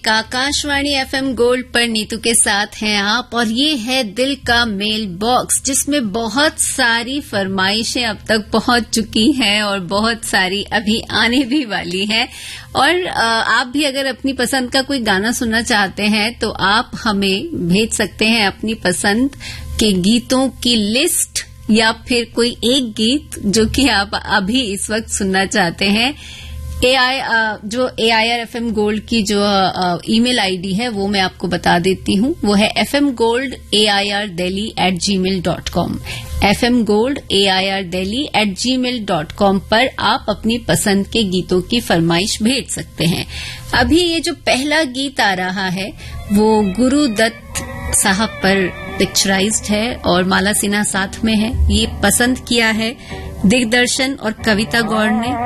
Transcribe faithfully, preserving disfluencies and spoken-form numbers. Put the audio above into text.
एक Akashvani FM gold पर नीतू के साथ हैं आप, और ये है दिल का मेल बॉक्स, जिसमें बहुत सारी फरमाइशें अब तक पहुंच चुकी हैं और बहुत सारी अभी आने भी वाली हैं। और आप भी अगर अपनी पसंद का कोई गाना सुनना चाहते हैं तो आप हमें भेज सकते हैं अपनी पसंद के गीतों की लिस्ट, या फिर कोई एक गीत जो कि आप अभी इस वक्त सुनना चाहते हैं। ए आई जो ए I R F M gold की जो ईमेल आईडी है वो मैं आपको बता देती हूँ, वो है F M gold A I R Delhi eight ji mail dot com. F M gold A I R Delhi eight ji mail dot com पर आप अपनी पसंद के गीतों की फरमाइश भेज सकते हैं। अभी ये जो पहला गीत आ रहा है वो गुरुदत्त साहब पर पिक्चराइज्ड है और माला सिन्हा साथ में है। ये पसंद किया है दिग्दर्शन और कविता गौड़ ने।